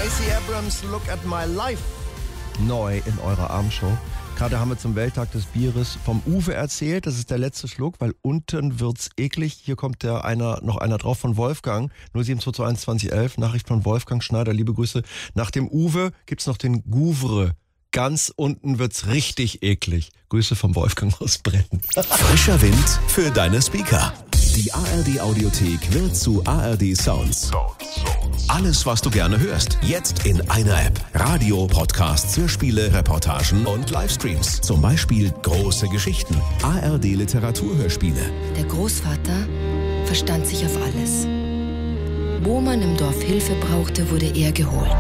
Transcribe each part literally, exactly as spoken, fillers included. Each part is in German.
Stacey Abrams, Look at My Life. Neu in eurer Abendshow. Gerade haben wir zum Welttag des Bieres vom Uwe erzählt. Das ist der letzte Schluck, weil unten wird's eklig. Hier kommt der einer, noch einer drauf von Wolfgang. null sieben zwei zwei eins zwanzig elf. Nachricht von Wolfgang Schneider. Liebe Grüße. Nach dem Uwe gibt's noch den Gouvre. Ganz unten wird's richtig eklig. Grüße vom Wolfgang aus Brennen. Frischer Wind für deine Speaker. Die A R D Audiothek wird zu A R D Sounds. Alles, was du gerne hörst, jetzt in einer App. Radio, Podcasts, Hörspiele, Reportagen und Livestreams. Zum Beispiel Große Geschichten, A R D Literaturhörspiele. Der Großvater verstand sich auf alles. Wo man im Dorf Hilfe brauchte, wurde er geholt.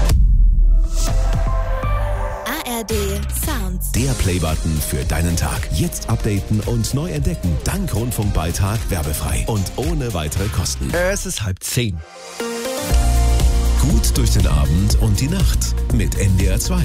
A R D Sounds. Der Playbutton für deinen Tag. Jetzt updaten und neu entdecken. Dank Rundfunkbeitrag werbefrei und ohne weitere Kosten. Es ist halb zehn. Gut durch den Abend und die Nacht mit N D R zwei.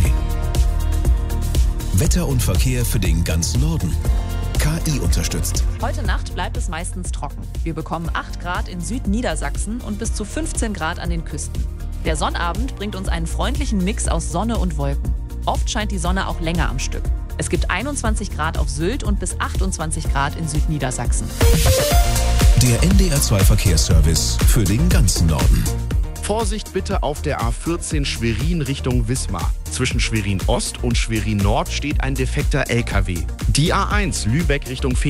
Wetter und Verkehr für den ganzen Norden. K I unterstützt. Heute Nacht bleibt es meistens trocken. Wir bekommen acht Grad in Südniedersachsen und bis zu fünfzehn Grad an den Küsten. Der Sonnabend bringt uns einen freundlichen Mix aus Sonne und Wolken. Oft scheint die Sonne auch länger am Stück. Es gibt einundzwanzig Grad auf Sylt und bis achtundzwanzig Grad in Südniedersachsen. Der N D R zwei Verkehrsservice für den ganzen Norden. Vorsicht bitte auf der A vierzehn Schwerin Richtung Wismar. Zwischen Schwerin Ost und Schwerin Nord steht ein defekter L K W. Die A eins Lübeck Richtung